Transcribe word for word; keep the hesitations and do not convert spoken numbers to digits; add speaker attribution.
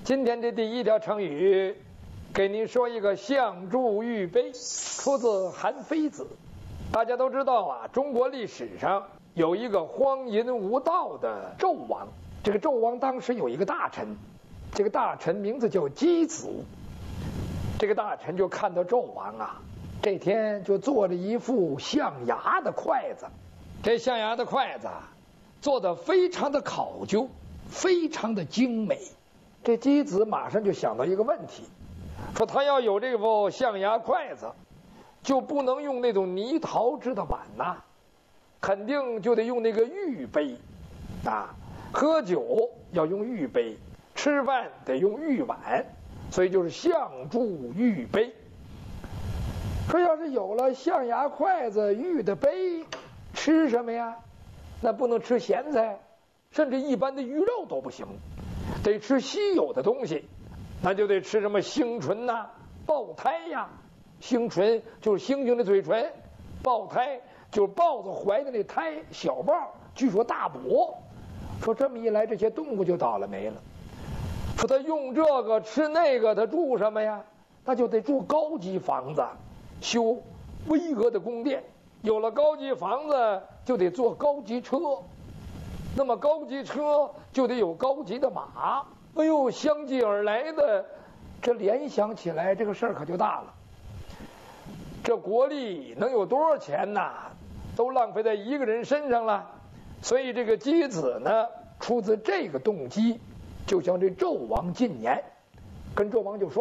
Speaker 1: 今天这第一条成语，给您说一个相助玉杯，出自《韩非子》。大家都知道啊，中国历史上有一个荒淫无道的纣王。这个纣王当时有一个大臣，这个大臣名字叫箕子。这个大臣就看到纣王啊，这天就做了一副象牙的筷子。这象牙的筷子啊，做得非常的考究，非常的精美。这箕子马上就想到一个问题，说他要有这副象牙筷子，就不能用那种泥陶制的碗呐、啊，肯定就得用那个玉杯啊。喝酒要用玉杯，吃饭得用玉碗，所以就是象助玉杯。说要是有了象牙筷子、玉的杯，吃什么呀？那不能吃咸菜，甚至一般的鱼肉都不行，得吃稀有的东西，那就得吃什么星唇呐、啊、豹胎呀。星唇就是猩猩的嘴唇，豹胎就是豹子怀的那胎，小豹据说大补。说这么一来，这些动物就倒了霉了。说他用这个吃那个，他住什么呀？那就得住高级房子，修巍峨的宫殿。有了高级房子，就得坐高级车。那么高级车就得有高级的马。哎呦，相继而来的，这联想起来，这个事儿可就大了。这国力能有多少钱呐？都浪费在一个人身上了。所以这个箕子呢，出自这个动机，就向这纣王进言，跟纣王就说。